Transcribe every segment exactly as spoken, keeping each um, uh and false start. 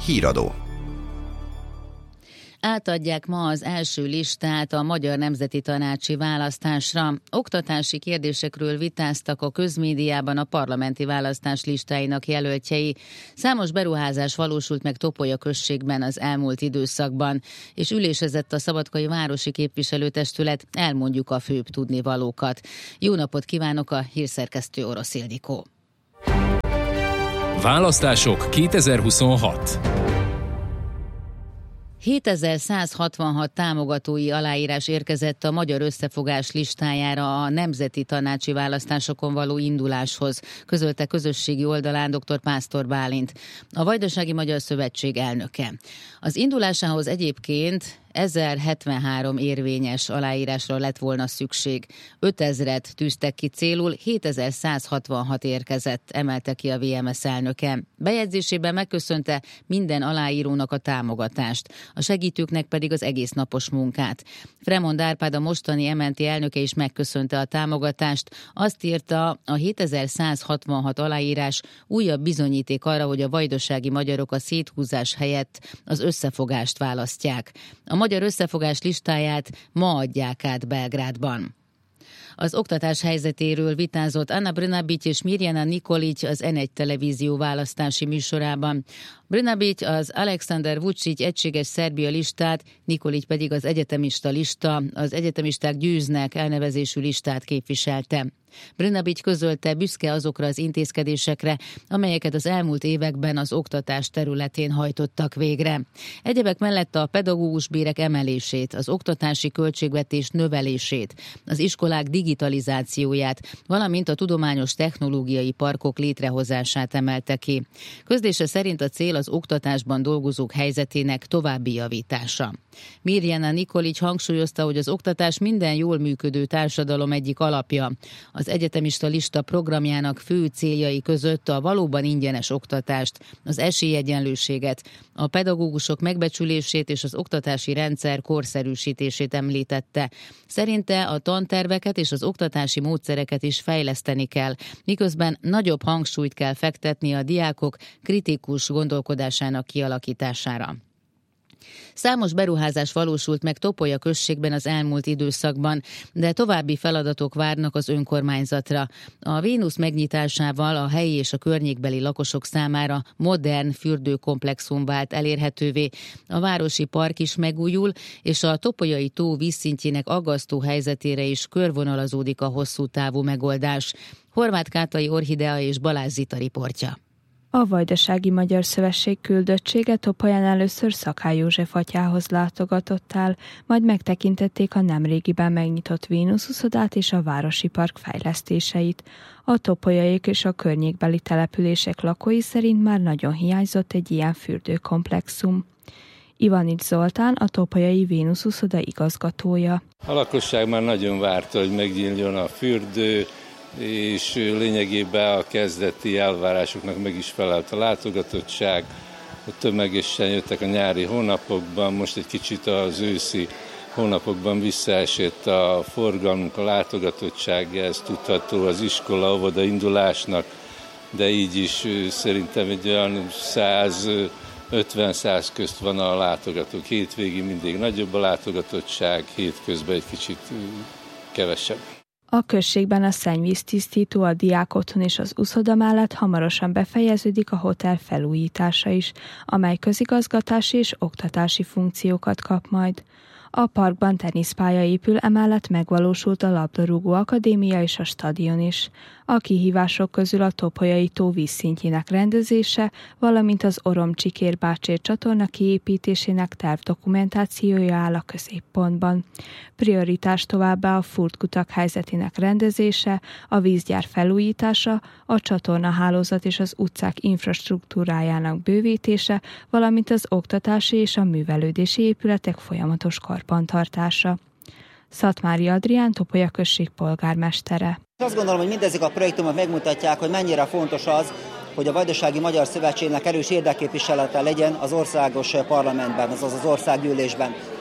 Híradó. Átadják ma az első listát a Magyar Nemzeti Tanácsi választásra. Oktatási kérdésekről vitáztak a közmédiában a parlamenti választás listáinak jelöltjei. Számos beruházás valósult meg Topolya községben az elmúlt időszakban, és ülésezett a Szabadkai Városi Képviselőtestület, elmondjuk a főbb tudnivalókat. Jó napot kívánok, a hírszerkesztő Orosz Ildikó. Választások kétezer-huszonhat. hétezer-százhatvanhat támogatói aláírás érkezett a Magyar Összefogás listájára a nemzeti tanácsi választásokon való induláshoz, közölte közösségi oldalán dr. Pásztor Bálint, a Vajdasági Magyar Szövetség elnöke. Az indulásához egyébként ezerhetvenhárom érvényes aláírásra lett volna szükség. ötezret tűztek ki célul, hétezer-százhatvanhat érkezett, emelte ki a vé em es elnöke. Bejegyzésében megköszönte minden aláírónak a támogatást, a segítőknek pedig az egész napos munkát. Fremond Árpád, a mostani em en té elnöke is megköszönte a támogatást. Azt írta, a hétezer-százhatvanhat aláírás újabb bizonyíték arra, hogy a vajdasági magyarok a széthúzás helyett az összefogást választják. A Magyar Összefogás listáját ma adják át Belgrádban. Az oktatás helyzetéről vitázott Anna Brnabić és Mirjana Nikolić az en egy televízió választási műsorában. Brnabić az Aleksandar Vučić egységes Szerbia listát, Nikolić pedig az egyetemista lista, az egyetemisták győznek elnevezésű listát képviselte. Brnabić közölte, büszke azokra az intézkedésekre, amelyeket az elmúlt években az oktatás területén hajtottak végre. Egyebek mellett a pedagógus bérek emelését, az oktatási költségvetés növelését, az iskolák digitalizációját, valamint a tudományos technológiai parkok létrehozását emelte ki. Közlése szerint a cél az oktatásban dolgozók helyzetének további javítása. Mirjana Nikolić hangsúlyozta, hogy az oktatás minden jól működő társadalom egyik alapja. Az egyetemista lista programjának fő céljai között a valóban ingyenes oktatást, az esélyegyenlőséget, a pedagógusok megbecsülését és az oktatási rendszer korszerűsítését említette. Szerinte a tanterveket és az oktatási módszereket is fejleszteni kell, miközben nagyobb hangsúlyt kell fektetni a diákok kritikus gondolkodásának kialakítására. Számos beruházás valósult meg Topolya községben az elmúlt időszakban, de további feladatok várnak az önkormányzatra. A Vénusz megnyitásával a helyi és a környékbeli lakosok számára modern fürdőkomplexum vált elérhetővé, a városi park is megújul, és a Topolyai tó vízszintjének aggasztó helyzetére is körvonalazódik a hosszú távú megoldás. Horváth Kátai Orhidea és Balázs Zita riportja. A Vajdasági Magyar Szövetség küldöttsége Topolyán először Szakály József atyához látogatott el, majd megtekintették a nemrégiben megnyitott Vénusz uszodát és a városi park fejlesztéseit. A topolyaiak és a környékbeli települések lakói szerint már nagyon hiányzott egy ilyen fürdőkomplexum. Ivanics Zoltán, a topolyai Vénusz uszoda igazgatója. A lakosság már nagyon várta, hogy megnyíljon a fürdő, és lényegében a kezdeti elvárásoknak meg is felelt a látogatottság. Tömegesen jöttek a nyári hónapokban, most egy kicsit az őszi hónapokban visszaesett a forgalmunk, a látogatottság, ez tudható az iskola, óvoda indulásnak, de így is szerintem egy olyan száz ötven-száz közt van a látogatók. Hétvégén mindig nagyobb a látogatottság, hétközben egy kicsit kevesebb. A községben a szennyvíztisztító, a diákotthon és az uszoda mellett hamarosan befejeződik a hotel felújítása is, amely közigazgatási és oktatási funkciókat kap majd. A parkban teniszpálya épül, emellett megvalósult a labdarúgó akadémia és a stadion is. A kihívások közül a Topolyai tó vízszintjének rendezése, valamint az Oromcsikér-Bácsér csatorna kiépítésének tervdokumentációja áll a középpontban. Prioritás továbbá a furtkutak helyzetének rendezése, a vízgyár felújítása, a csatornahálózat és az utcák infrastruktúrájának bővítése, valamint az oktatási és a művelődési épületek folyamatos karbantartása. Szatmári Adrián, Topolya község polgármestere. Azt gondolom, hogy mindezek a projektumok megmutatják, hogy mennyire fontos az, hogy a Vajdasági Magyar Szövetségnek erős érdekképviselete legyen az országos parlamentben, azaz az országgyűlésben.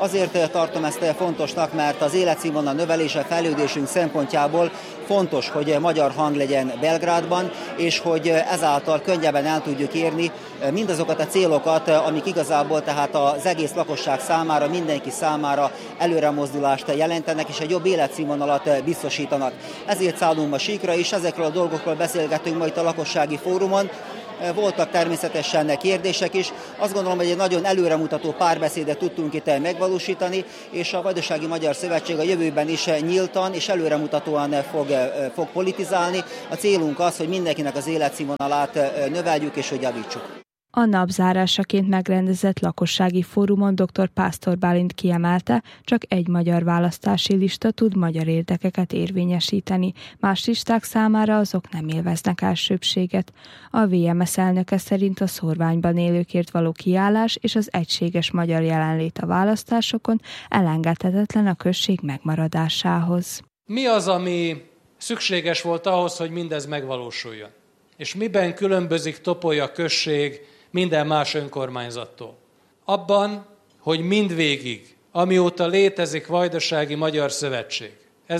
Azért tartom ezt fontosnak, mert az életszínvonal növelése, fejlődésünk szempontjából fontos, hogy magyar hang legyen Belgrádban, és hogy ezáltal könnyebben el tudjuk érni mindazokat a célokat, amik igazából tehát az egész lakosság számára, mindenki számára előremozdulást jelentenek, és egy jobb életszínvonalat biztosítanak. Ezért szállunk ma síkra, és ezekről a dolgokról beszélgetünk ma itt a lakossági fórumon. Voltak természetesen kérdések is. Azt gondolom, hogy egy nagyon előremutató párbeszédet tudtunk itt megvalósítani, és a Vajdasági Magyar Szövetség a jövőben is nyíltan és előremutatóan fog, fog politizálni. A célunk az, hogy mindenkinek az életszínvonalát növeljük és hogy javítsuk. A nap zárásaként megrendezett lakossági fórumon dr. Pásztor Bálint kiemelte, csak egy magyar választási lista tud magyar érdekeket érvényesíteni, más listák számára azok nem élveznek elsőbbséget. A vé em es elnöke szerint a szórványban élőkért való kiállás és az egységes magyar jelenlét a választásokon elengedhetetlen a község megmaradásához. Mi az, ami szükséges volt ahhoz, hogy mindez megvalósuljon? És miben különbözik Topolya község minden más önkormányzattól? Abban, hogy mindvégig, amióta létezik Vajdasági Magyar Szövetség,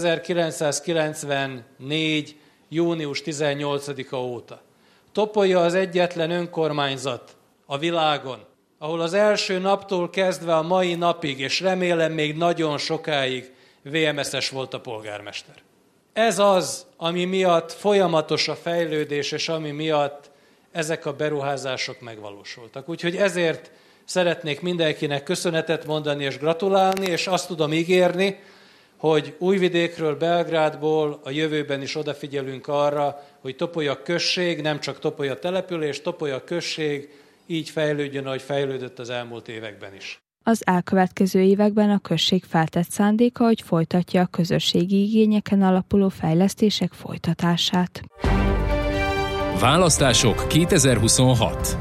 ezerkilencszázkilencvennégy. június tizennyolcadika óta, Topolya az egyetlen önkormányzat a világon, ahol az első naptól kezdve a mai napig, és remélem még nagyon sokáig vé em es-es volt a polgármester. Ez az, ami miatt folyamatos a fejlődés, és ami miatt ezek a beruházások megvalósultak. Úgyhogy ezért szeretnék mindenkinek köszönetet mondani és gratulálni, és azt tudom ígérni, hogy Újvidékről, Belgrádból a jövőben is odafigyelünk arra, hogy Topolya község, nem csak Topolya település, Topolya község így fejlődjön, ahogy fejlődött az elmúlt években is. Az elkövetkező években a község feltett szándéka, hogy folytatja a közösségi igényeken alapuló fejlesztések folytatását. Választások kétezer-huszonhat.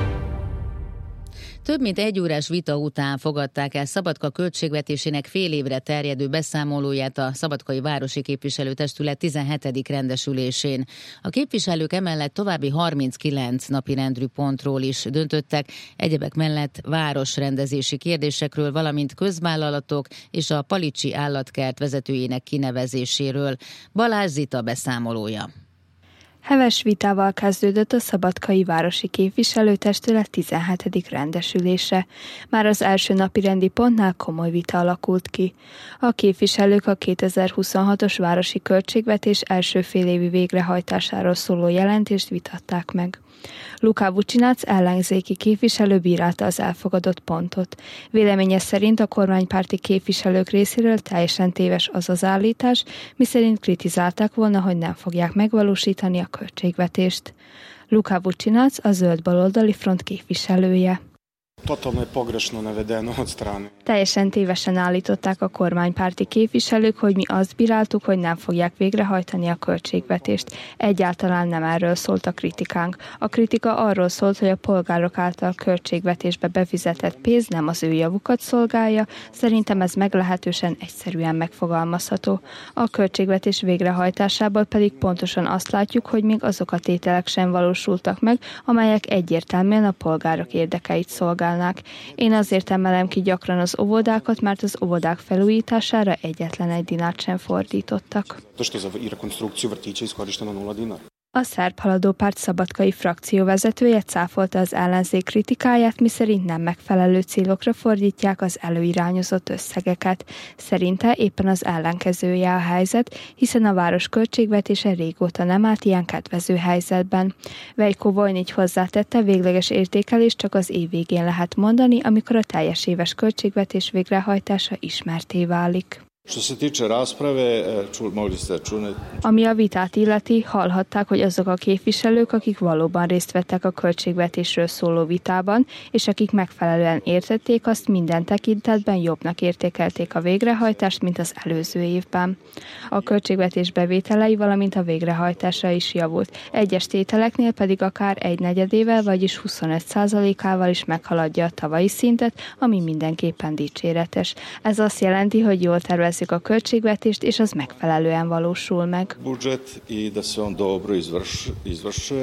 Több mint egy órás vita után fogadták el Szabadka költségvetésének fél évre terjedő beszámolóját a Szabadkai Városi Képviselőtestület tizenhetedik rendesülésén. A képviselők emellett további harminckilenc napirendű pontról is döntöttek, egyebek mellett városrendezési kérdésekről, valamint közvállalatok és a Palicsi állatkert vezetőjének kinevezéséről. Balázs Zita beszámolója. Heves vitával kezdődött a Szabadkai Városi Képviselőtestület tizenhetedik rendesülése. Már az első napi rendi pontnál komoly vita alakult ki. A képviselők a kétezer-huszonhatos városi költségvetés első félévi végrehajtásáról szóló jelentést vitatták meg. Luca Vucinac ellenzéki képviselő bírálta az elfogadott pontot. Véleménye szerint a kormánypárti képviselők részéről teljesen téves az az állítás, miszerint kritizálták volna, hogy nem fogják megvalósítani a költségvetést. Luca Vucinac a zöld baloldali front képviselője. Teljesen tévesen állították a kormánypárti képviselők, hogy mi azt bíráltuk, hogy nem fogják végrehajtani a költségvetést. Egyáltalán nem erről szólt a kritikánk. A kritika arról szólt, hogy a polgárok által költségvetésbe befizetett pénz nem az ő javukat szolgálja. Szerintem ez meglehetősen egyszerűen megfogalmazható. A költségvetés végrehajtásából pedig pontosan azt látjuk, hogy még azok a tételek sem valósultak meg, amelyek egyértelműen a polgárok érdekeit szolgálnak. Én azért emelem ki gyakran az óvodákat, mert az óvodák felújítására egyetlen egy dinát sem fordítottak. A Szerb Haladó Párt szabadkai frakcióvezetője cáfolta az ellenzék kritikáját, miszerint nem megfelelő célokra fordítják az előirányozott összegeket. Szerinte éppen az ellenkezője a helyzet, hiszen a város költségvetése régóta nem állt ilyen kedvező helyzetben. Veljko Vojnics hozzátette, végleges értékelést csak az év végén lehet mondani, amikor a teljes éves költségvetés végrehajtása ismertté válik. Ami a vitát illeti, hallhatták, hogy azok a képviselők, akik valóban részt vettek a költségvetésről szóló vitában, és akik megfelelően értették azt, minden tekintetben jobbnak értékelték a végrehajtást, mint az előző évben. A költségvetés bevételei, valamint a végrehajtása is javult. Egyes tételeknél pedig akár egy negyedével, vagyis huszonöt százalékával is meghaladja a tavalyi szintet, ami mindenképpen dicséretes. Ez azt jelenti, hogy jól tervez a költségvetést, és az megfelelően valósul meg.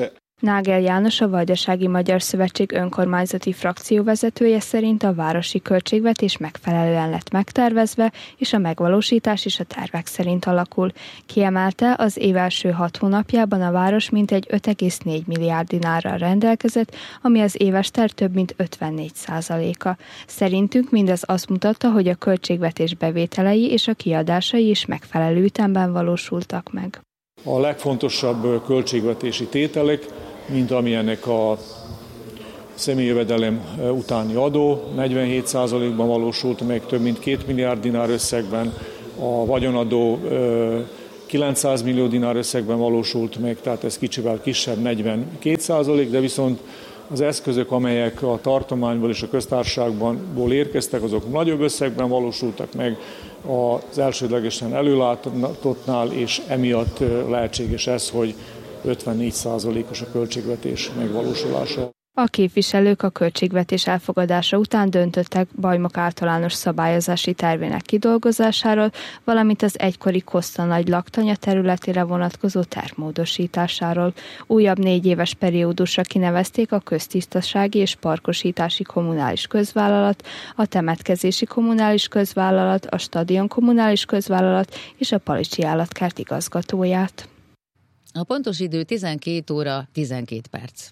Nágel János, a Vajdasági Magyar Szövetség önkormányzati frakcióvezetője szerint a városi költségvetés megfelelően lett megtervezve, és a megvalósítás is a tervek szerint alakul. Kiemelte, az év első hat hónapjában a város mintegy öt egész négy milliárd dinárral rendelkezett, ami az éves terv több mint ötvennégy százaléka. Szerintünk mindez azt mutatta, hogy a költségvetés bevételei és a kiadásai is megfelelő ütemben valósultak meg. A legfontosabb költségvetési tételek, mint amilyenek a személyjövedelem utáni adó, negyvenhét százalékban valósult meg, több mint két milliárd dinár összegben, a vagyonadó kilencszáz millió dinár összegben valósult meg, tehát ez kicsivel kisebb, negyvenkét százalék, de viszont az eszközök, amelyek a tartományból és a köztársaságból érkeztek, azok nagyobb összegben valósultak meg az elsődlegesen előlátottnál, és emiatt lehetséges ez, hogy ötvennégy százalékos a költségvetés megvalósulása. A képviselők a költségvetés elfogadása után döntöttek Bajmok általános szabályozási tervének kidolgozásáról, valamint az egykori Koszta Nagy laktanya területére vonatkozó terv módosításáról. Újabb négy éves periódusra kinevezték a köztisztasági és parkosítási kommunális közvállalat, a temetkezési kommunális közvállalat, a stadion kommunális közvállalat és a Palicsi állatkert igazgatóját. A pontos idő tizenkét óra tizenkét perc.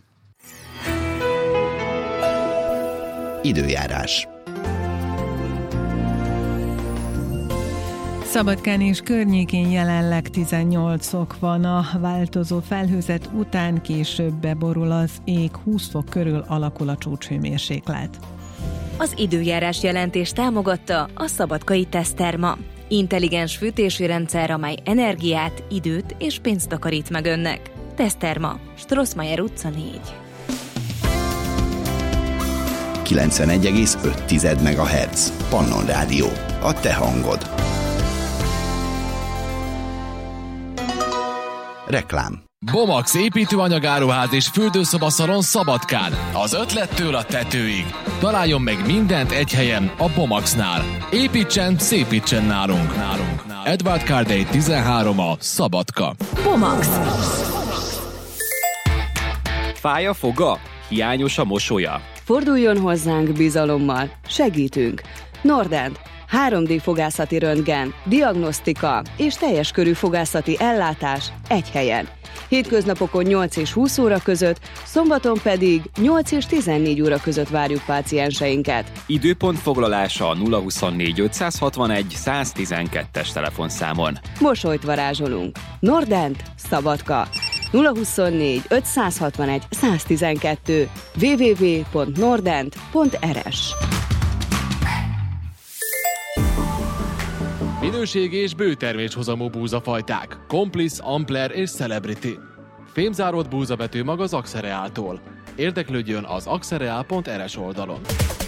Időjárás. Szabadkán és környékén jelenleg tizennyolc fok van, a változó felhőzet után később beborul az ég, húsz fok körül alakul a csúcshőmérséklet. Az időjárás jelentés támogatta a Szabadkai Teszterma. Intelligens fűtési rendszer, amely energiát, időt és pénzt takarít meg önnek. Teszterma, Strossmayer utca négy. kilencvenegy egész öt megahertz. Pannon Rádió. A te hangod. Reklám. Bomax építőanyagáruház és fürdőszobaszalon Szabadkán. Az ötlettől a tetőig. Találjon meg mindent egy helyen, a Bomaxnál. Építsen, szépítsen nálunk. nálunk. Edward Cardey tizenhárom a Szabadka. Bomax. Fáj a foga? Hiányos a mosolya? Forduljon hozzánk bizalommal. Segítünk. Nordent. három dé fogászati röntgen, diagnosztika és teljes körű fogászati ellátás egy helyen. Hétköznapokon nyolc és húsz óra között, szombaton pedig nyolc és tizennégy óra között várjuk pácienseinket. Időpont foglalása a nulla huszonnégy ötszázhatvanegy száztizenkettes telefonszámon. Mosolyt varázsolunk. Nordent, Szabadka. nulla huszonnégy ötszázhatvanegy száztizenkettő double-u double-u double-u pont nordent pont r s. Minőségi és bőterméshozamú búzafajták. Complice, Ampler és Celebrity. Fémzáródott búzabetű mag az Axereáltól. Érdeklődjön az axereál pont r s oldalon.